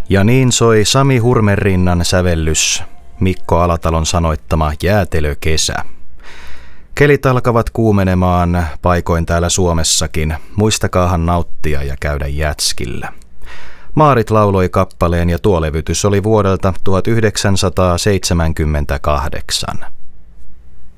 Ja niin soi Sami Hurmerinnan sävellys, Mikko Alatalon sanoittama Jäätelökesä. Kelit alkavat kuumenemaan paikoin täällä Suomessakin. Muistakaahan nauttia ja käydä jätskillä. Maarit lauloi kappaleen ja tuo levytys oli vuodelta 1978.